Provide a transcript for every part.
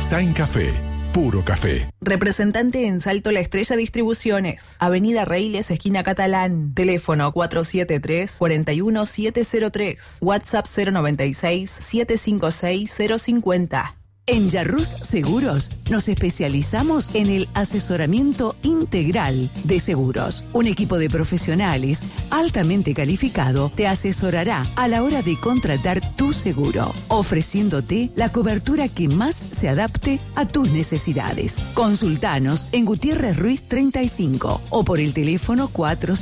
Design Café. Puro café. Representante en Salto La Estrella Distribuciones. Avenida Reiles, esquina Catalán. Teléfono 473-41703. WhatsApp 096-756-050. En Yarrús Seguros nos especializamos en el asesoramiento integral de seguros. Un equipo de profesionales altamente calificado te asesorará a la hora de contratar tu seguro, ofreciéndote la cobertura que más se adapte a tus necesidades. Consultanos en Gutiérrez Ruiz 35 o por el teléfono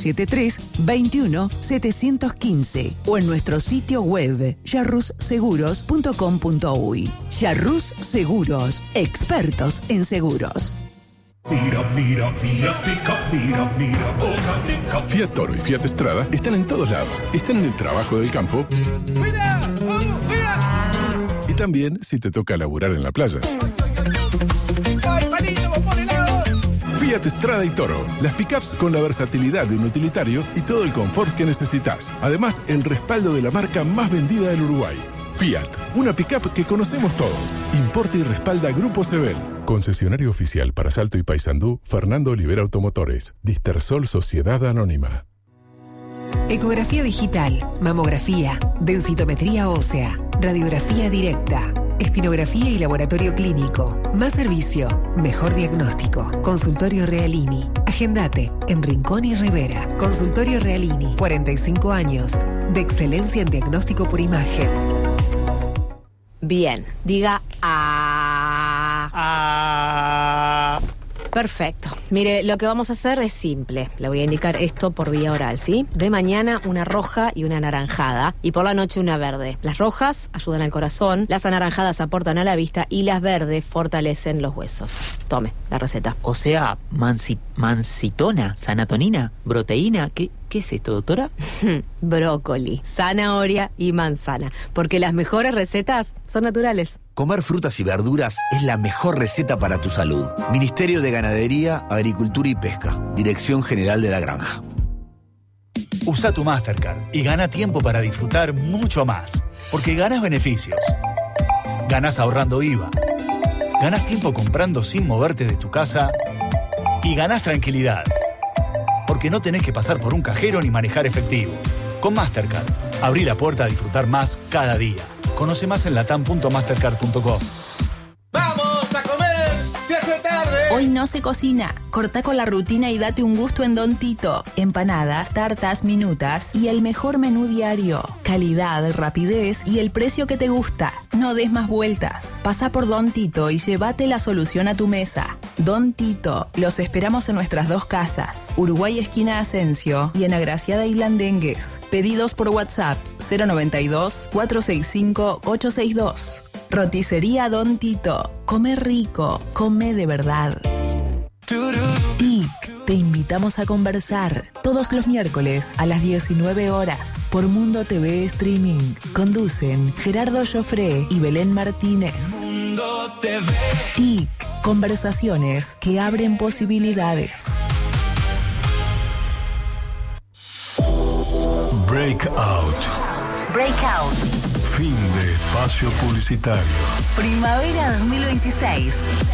473-21-715 o en nuestro sitio web yarrusseguros.com.uy. Yarrús Seguros, expertos en seguros. Mira, Fiat Pickup, mira, otra Pickup. Fiat Toro y Fiat Strada están en todos lados. Están en el trabajo del campo. ¡Mira! ¡Vamos, mira! Y también si te toca laburar en la playa. ¡Ay, palito, por el lado! Fiat Strada y Toro, las pickups con la versatilidad de un utilitario y todo el confort que necesitas. Además, el respaldo de la marca más vendida del Uruguay. Fiat, una pickup que conocemos todos. Importa y respalda Grupo Sebel. Concesionario oficial para Salto y Paysandú, Fernando Olivera Automotores. Distersol Sociedad Anónima. Ecografía digital, mamografía, densitometría ósea, radiografía directa, espinografía y laboratorio clínico. Más servicio, mejor diagnóstico. Consultorio Realini. Agendate en Rincón y Rivera. Consultorio Realini, 45 años de excelencia en diagnóstico por imagen. Bien, diga ah. Perfecto. Mire, lo que vamos a hacer es simple. Le voy a indicar esto por vía oral, ¿sí? De mañana una roja y una anaranjada. Y por la noche una verde. Las rojas ayudan al corazón, las anaranjadas aportan a la vista y las verdes fortalecen los huesos. Tome la receta. O sea, mancitona, sanatonina, proteína, ¿qué es esto, doctora? Brócoli, zanahoria y manzana. Porque las mejores recetas son naturales. Comer frutas y verduras es la mejor receta para tu salud. Ministerio de Ganadería, Agricultura y Pesca. Dirección General de la Granja. Usa tu Mastercard y gana tiempo para disfrutar mucho más. Porque ganas beneficios. Ganas ahorrando IVA. Ganas tiempo comprando sin moverte de tu casa. Y ganas tranquilidad. Porque no tenés que pasar por un cajero ni manejar efectivo. Con Mastercard, abrí la puerta a disfrutar más cada día. Conoce más en latam.mastercard.com. ¡Vamos a comer! ¡Se hace tarde! Hoy no se cocina. Corta con la rutina y date un gusto en Don Tito. Empanadas, tartas, minutas y el mejor menú diario. Calidad, rapidez y el precio que te gusta. No des más vueltas. Pasa por Don Tito y llévate la solución a tu mesa. Don Tito. Los esperamos en nuestras dos casas. Uruguay esquina Asensio y en Agraciada y Blandengues. Pedidos por WhatsApp 092-465-862. Roticería Don Tito. Come rico, come de verdad. TIC, te invitamos a conversar todos los miércoles a las 19 horas por Mundo TV Streaming. Conducen Gerardo Joffre y Belén Martínez. Mundo TV. TIC, conversaciones que abren posibilidades. Breakout. Fin de espacio publicitario. Primavera 2026.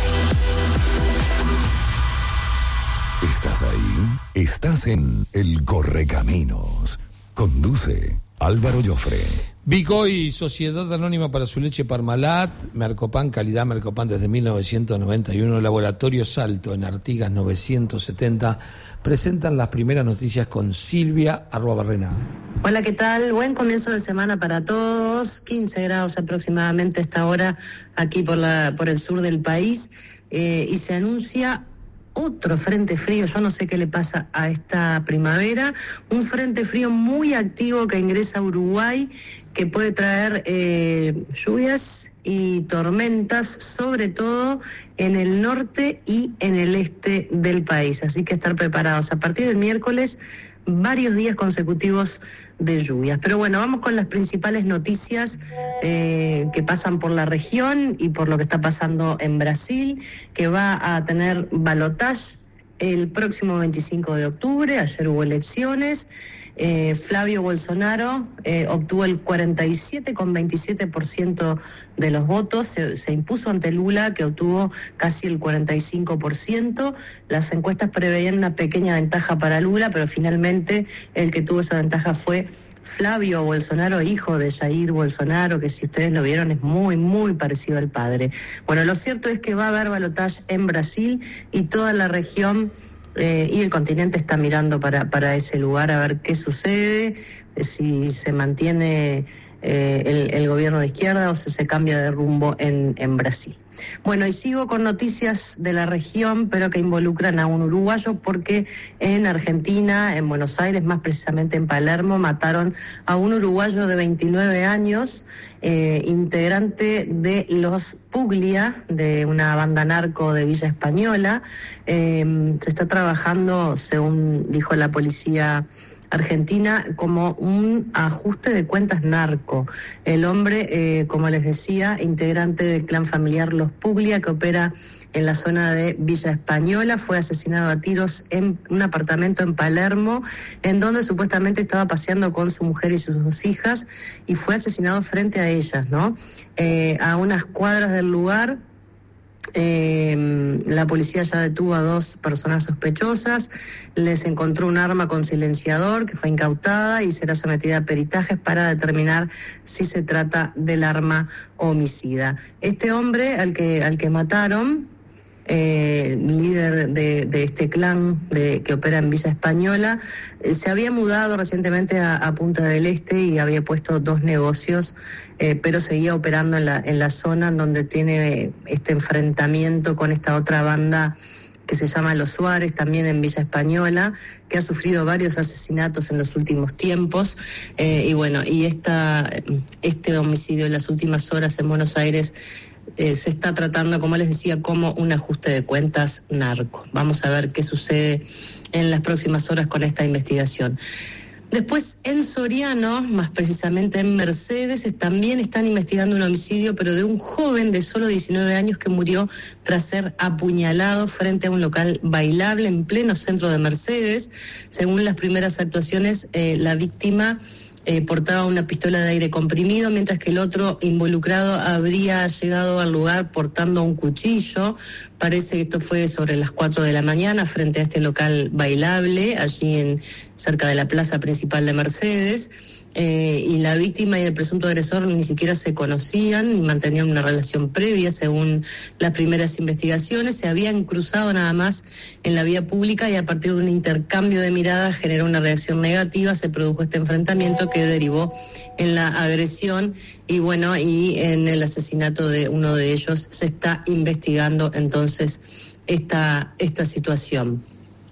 ¿Estás ahí? Estás en El Correcaminos. Conduce Álvaro Joffre. Bicoy, Sociedad Anónima para su leche Parmalat, Mercopan, calidad Mercopan desde 1991, Laboratorio Salto en Artigas 970, presentan las primeras noticias con Silvia @Barrena. Hola, ¿qué tal? Buen comienzo de semana para todos. 15 grados aproximadamente a esta hora aquí por el sur del país y se anuncia otro frente frío. Yo no sé qué le pasa a esta primavera, un frente frío muy activo que ingresa a Uruguay, que puede traer lluvias y tormentas, sobre todo en el norte y en el este del país, así que estar preparados. A partir del miércoles, varios días consecutivos de lluvias. Pero bueno, vamos con las principales noticias que pasan por la región y por lo que está pasando en Brasil, que va a tener balotaje el próximo 25 de octubre. Ayer hubo elecciones Flavio Bolsonaro obtuvo el 47,27% de los votos, se impuso ante Lula, que obtuvo casi el 45%. Las encuestas preveían una pequeña ventaja para Lula, pero finalmente el que tuvo esa ventaja fue Flavio Bolsonaro, hijo de Jair Bolsonaro, que si ustedes lo vieron es muy, muy parecido al padre. Bueno, lo cierto es que va a haber balotaje en Brasil y toda la región y el continente está mirando para ese lugar a ver qué sucede, si se mantiene el gobierno de izquierda o si se cambia de rumbo en Brasil. Bueno, y sigo con noticias de la región, pero que involucran a un uruguayo, porque en Argentina, en Buenos Aires, más precisamente en Palermo, mataron a un uruguayo de 29 años, integrante de los Puglia, de una banda narco de Villa Española. Se está trabajando, según dijo la policía argentina, como un ajuste de cuentas narco. El hombre, como les decía, integrante del clan familiar Los Puglia, que opera en la zona de Villa Española, fue asesinado a tiros en un apartamento en Palermo, en donde supuestamente estaba paseando con su mujer y sus 2 hijas, y fue asesinado frente a ellas, ¿no? A unas cuadras del lugar. La policía ya detuvo a 2 personas sospechosas, les encontró un arma con silenciador que fue incautada y será sometida a peritajes para determinar si se trata del arma homicida. Este hombre al que mataron, líder de este clan que opera en Villa Española, se había mudado recientemente a Punta del Este y había puesto 2 negocios, pero seguía operando en la zona donde tiene este enfrentamiento con esta otra banda que se llama Los Suárez, también en Villa Española, que ha sufrido varios asesinatos en los últimos tiempos. Y bueno, y este homicidio en las últimas horas en Buenos Aires se está tratando, como les decía, como un ajuste de cuentas narco. Vamos a ver qué sucede en las próximas horas con esta investigación. Después, en Soriano, más precisamente en Mercedes, también están investigando un homicidio, pero de un joven de solo 19 años que murió tras ser apuñalado frente a un local bailable en pleno centro de Mercedes. Según las primeras actuaciones, la víctima portaba una pistola de aire comprimido, mientras que el otro involucrado habría llegado al lugar portando un cuchillo. Parece que esto fue sobre las 4 de la mañana frente a este local bailable, allí cerca de la plaza principal de Mercedes. Y la víctima y el presunto agresor ni siquiera se conocían ni mantenían una relación previa, según las primeras investigaciones. Se habían cruzado nada más en la vía pública y a partir de un intercambio de miradas generó una reacción negativa. Se produjo este enfrentamiento que derivó en la agresión y bueno, y en el asesinato de uno de ellos. Se está investigando entonces esta situación.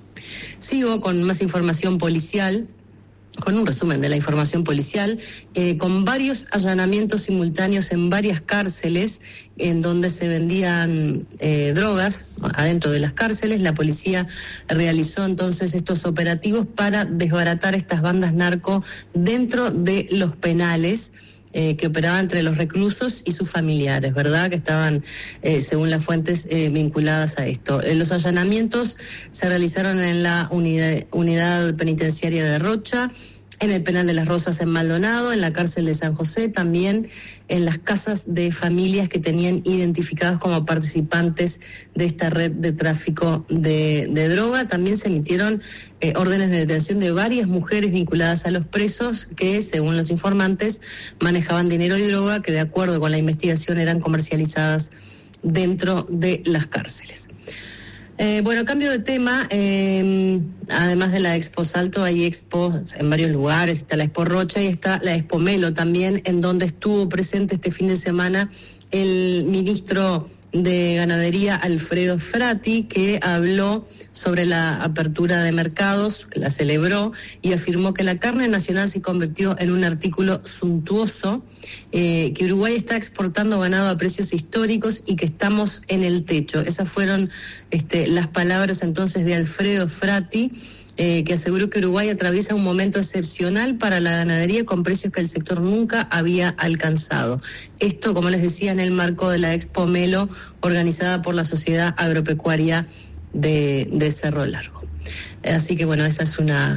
Sigo con más información policial, con un resumen de la información policial, con varios allanamientos simultáneos en varias cárceles en donde se vendían drogas adentro de las cárceles. La policía realizó entonces estos operativos para desbaratar estas bandas narco dentro de los penales, que operaban entre los reclusos y sus familiares, ¿verdad? Que estaban, según las fuentes, vinculadas a esto. Los allanamientos se realizaron en la unidad penitenciaria de Rocha, en el penal de Las Rosas en Maldonado, en la cárcel de San José, también en las casas de familias que tenían identificados como participantes de esta red de tráfico de droga. También se emitieron órdenes de detención de varias mujeres vinculadas a los presos que, según los informantes, manejaban dinero y droga que, de acuerdo con la investigación, eran comercializadas dentro de las cárceles. Bueno, cambio de tema, además de la Expo Salto, hay expos en varios lugares, está la Expo Rocha y está la Expo Melo también, en donde estuvo presente este fin de semana el ministro de Ganadería, Alfredo Frati, que habló sobre la apertura de mercados, que la celebró, y afirmó que la carne nacional se convirtió en un artículo suntuoso, que Uruguay está exportando ganado a precios históricos y que estamos en el techo. Esas fueron las palabras entonces de Alfredo Frati, que aseguró que Uruguay atraviesa un momento excepcional para la ganadería con precios que el sector nunca había alcanzado. Esto, como les decía, en el marco de la Expo Melo, organizada por la Sociedad Agropecuaria de Cerro Largo. Así que bueno, esa es una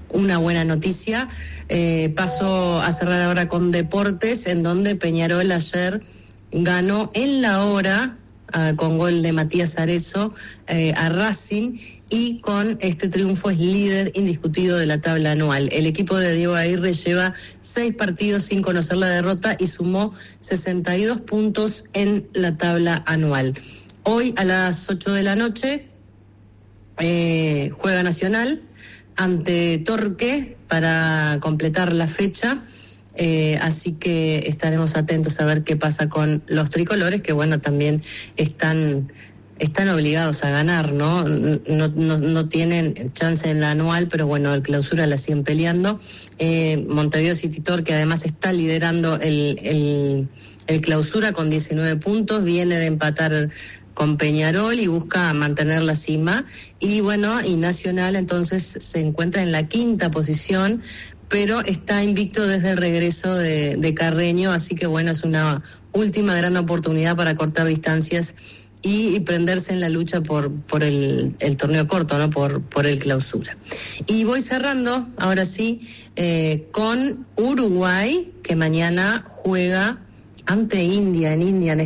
una buena noticia. Paso a cerrar ahora con deportes, en donde Peñarol ayer ganó en la hora, con gol de Matías Arezzo, a Racing, y con este triunfo es líder indiscutido de la tabla anual. El equipo de Diego Aguirre lleva 6 partidos sin conocer la derrota y sumó 62 puntos en la tabla anual. Hoy a las 8 de la noche juega Nacional ante Torque para completar la fecha. Así que estaremos atentos a ver qué pasa con los tricolores, que bueno, también están obligados a ganar, ¿no? No tienen chance en la anual, pero bueno, el clausura la siguen peleando. Montevideo City Torque además está liderando el clausura con 19 puntos, viene de empatar con Peñarol y busca mantener la cima. Y bueno, y Nacional entonces se encuentra en la 5ª posición, pero está invicto desde el regreso de Carreño, así que bueno, es una última gran oportunidad para cortar distancias y prenderse en la lucha por el torneo corto, ¿no? Por el clausura. Y voy cerrando, ahora sí, con Uruguay, que mañana juega ante India, en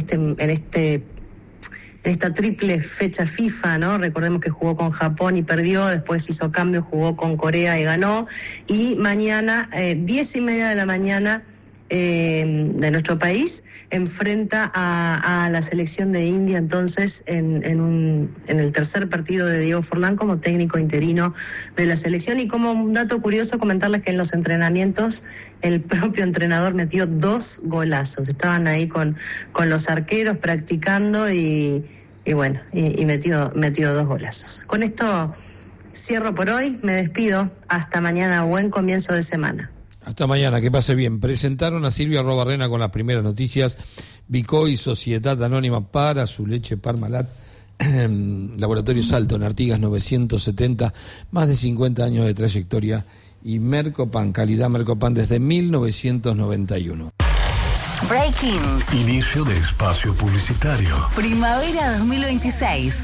esta triple fecha FIFA, ¿no? Recordemos que jugó con Japón y perdió, después hizo cambio, jugó con Corea y ganó. Y mañana, 10:30 de la mañana, de nuestro país, enfrenta a la selección de India, entonces en el tercer partido de Diego Forlán como técnico interino de la selección. Y como un dato curioso, comentarles que en los entrenamientos el propio entrenador metió 2 golazos. Estaban ahí con los arqueros practicando y bueno, y metió 2 golazos. Con esto cierro por hoy, me despido, hasta mañana, buen comienzo de semana. Hasta mañana, que pase bien. Presentaron a Silvia Robarrena con las primeras noticias. Bicoy, Sociedad Anónima para su leche Parmalat, Laboratorio Salto en Artigas 970, más de 50 años de trayectoria, y Mercopan, calidad Mercopan desde 1991. Breaking. Inicio de espacio publicitario. Primavera 2026.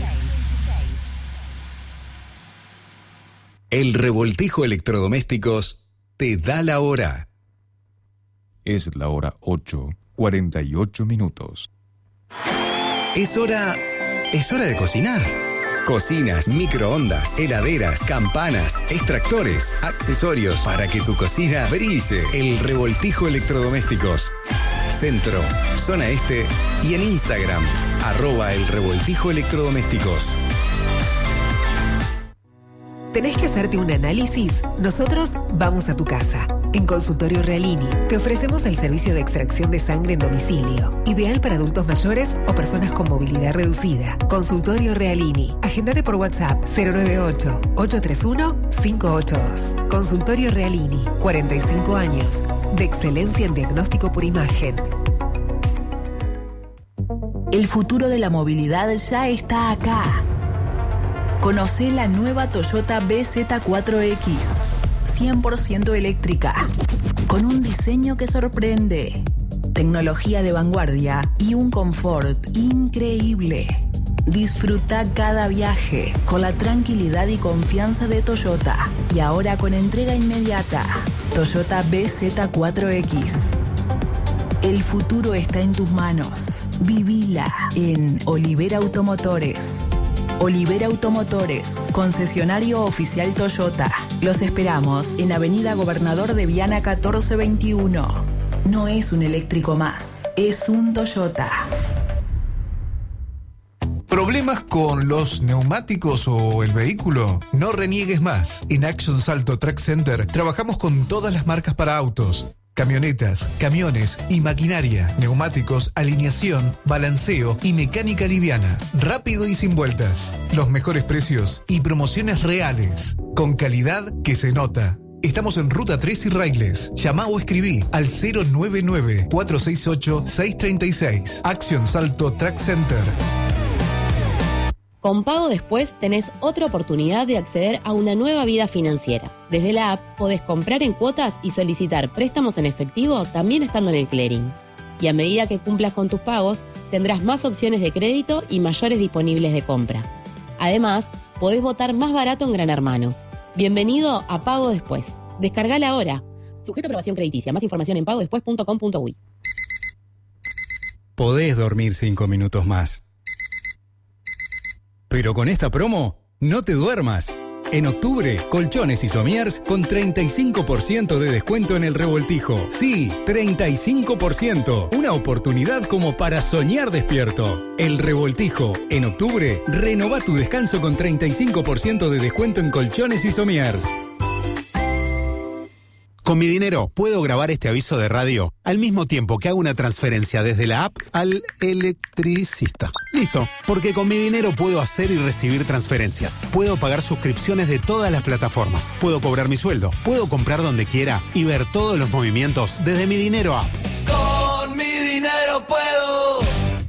El Revoltijo Electrodomésticos te da la hora. Es la hora 8:48 minutos. Es hora de cocinar. Cocinas, microondas, heladeras, campanas, extractores, accesorios para que tu cocina brille. El Revoltijo Electrodomésticos. Centro, zona este y en Instagram, @el Revoltijo Electrodomésticos. ¿Tenés que hacerte un análisis? Nosotros vamos a tu casa. En Consultorio Realini te ofrecemos el servicio de extracción de sangre en domicilio, ideal para adultos mayores o personas con movilidad reducida. Consultorio Realini. Agéndate por WhatsApp 098-831-582. Consultorio Realini. 45 años de excelencia en diagnóstico por imagen. El futuro de la movilidad ya está acá. Conocé la nueva Toyota BZ4X, 100% eléctrica, con un diseño que sorprende, tecnología de vanguardia y un confort increíble. Disfruta cada viaje con la tranquilidad y confianza de Toyota. Y ahora con entrega inmediata. Toyota BZ4X. El futuro está en tus manos. Vivila en Olivera Automotores. Olivera Automotores, concesionario oficial Toyota. Los esperamos en Avenida Gobernador de Viana 1421. No es un eléctrico más, es un Toyota. ¿Problemas con los neumáticos o el vehículo? No reniegues más. En Action Salto Track Center trabajamos con todas las marcas para autos, camionetas, camiones y maquinaria, neumáticos, alineación, balanceo y mecánica liviana. Rápido y sin vueltas. Los mejores precios y promociones reales. Con calidad que se nota. Estamos en Ruta 3 y Railes. Llama o escribí al 099-468-636. Action Salto Track Center. Con Pago Después tenés otra oportunidad de acceder a una nueva vida financiera. Desde la app podés comprar en cuotas y solicitar préstamos en efectivo también estando en el clearing. Y a medida que cumplas con tus pagos, tendrás más opciones de crédito y mayores disponibles de compra. Además, podés votar más barato en Gran Hermano. Bienvenido a Pago Después. Descargala ahora. Sujeto a aprobación crediticia. Más información en pagodespues.com.uy. Podés dormir 5 minutos más. Pero con esta promo, no te duermas. En octubre, colchones y somiers con 35% de descuento en el revoltijo. Sí, 35%. Una oportunidad como para soñar despierto. El revoltijo. En octubre, renova tu descanso con 35% de descuento en colchones y somiers. Con mi dinero puedo grabar este aviso de radio al mismo tiempo que hago una transferencia desde la app al electricista. Listo, porque con mi dinero puedo hacer y recibir transferencias. Puedo pagar suscripciones de todas las plataformas. Puedo cobrar mi sueldo. Puedo comprar donde quiera y ver todos los movimientos desde mi dinero app. Con mi dinero puedo.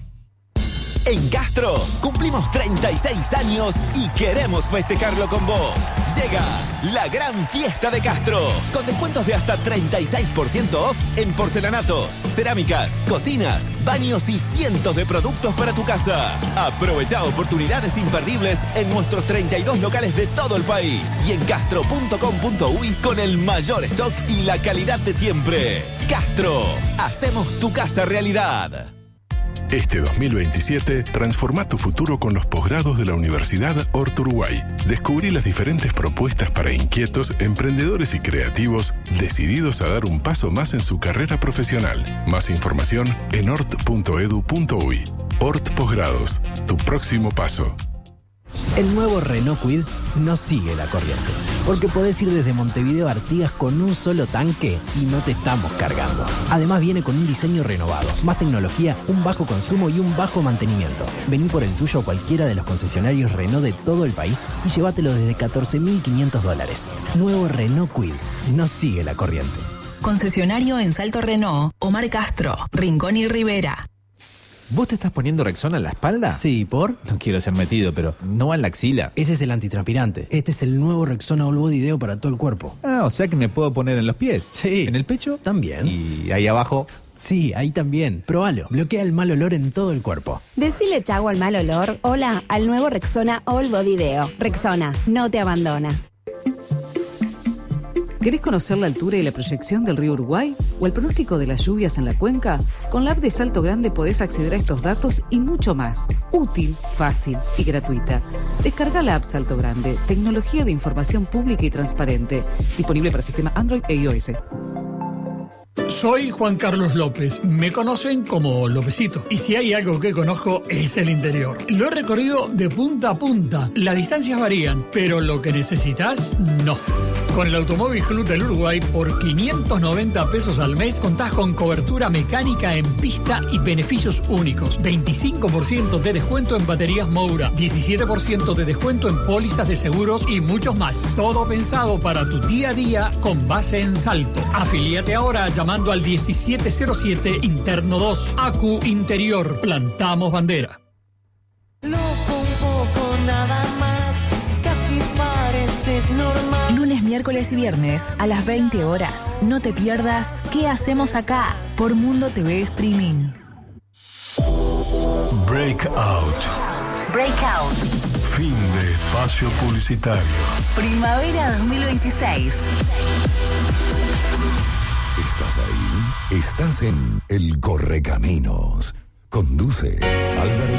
En Castro cumplimos 36 años y queremos festejarlo con vos. Llega la gran fiesta de Castro, con descuentos de hasta 36% off en porcelanatos, cerámicas, cocinas, baños y cientos de productos para tu casa. Aprovecha oportunidades imperdibles en nuestros 32 locales de todo el país y en castro.com.uy con el mayor stock y la calidad de siempre. Castro, hacemos tu casa realidad. Este 2027, transforma tu futuro con los posgrados de la Universidad Hort Uruguay. Descubrí las diferentes propuestas para inquietos, emprendedores y creativos decididos a dar un paso más en su carrera profesional. Más información en hort.edu.uy. Hort Posgrados, tu próximo paso. El nuevo Renault Kwid no sigue la corriente, porque podés ir desde Montevideo a Artigas con un solo tanque y no te estamos cargando. Además viene con un diseño renovado, más tecnología, un bajo consumo y un bajo mantenimiento. Vení por el tuyo a cualquiera de los concesionarios Renault de todo el país y llévatelo desde $14.500. Nuevo Renault Kwid, no sigue la corriente. Concesionario en Salto Renault, Omar Castro, Rincón y Rivera. ¿Vos te estás poniendo Rexona en la espalda? Sí, ¿por? No quiero ser metido, pero no va en la axila. Ese es el antitranspirante. Este es el nuevo Rexona All Body Deo para todo el cuerpo. Ah, o sea que me puedo poner en los pies. Sí. ¿En el pecho? También. ¿Y ahí abajo? Sí, ahí también. Próbalo. Bloquea el mal olor en todo el cuerpo. Decile chau al mal olor. Hola al nuevo Rexona All Body Deo. Rexona, no te abandona. ¿Querés conocer la altura y la proyección del río Uruguay o el pronóstico de las lluvias en la cuenca? Con la app de Salto Grande podés acceder a estos datos y mucho más. Útil, fácil y gratuita. Descarga la app Salto Grande, tecnología de información pública y transparente. Disponible para sistema Android e iOS. Soy Juan Carlos López, me conocen como Lópezito, y si hay algo que conozco es el interior. Lo he recorrido de punta a punta, las distancias varían, pero lo que necesitas, no. Con el Automóvil Club del Uruguay, por 590 pesos al mes, contás con cobertura mecánica en pista y beneficios únicos. 25% de descuento en baterías Moura, 17% de descuento en pólizas de seguros y muchos más. Todo pensado para tu día a día con base en Salto. Afilíate ahora llamando al 1707 Interno 2. ACU Interior. Plantamos bandera. Loco un poco nada más, casi pareces normal. Lunes, miércoles y viernes a las 20 horas. No te pierdas ¿Qué hacemos acá? Por Mundo TV Streaming. Breakout. Breakout. Fin de espacio publicitario. Primavera 2026. ¿Estás ahí? Estás en El Correcaminos. Conduce Álvaro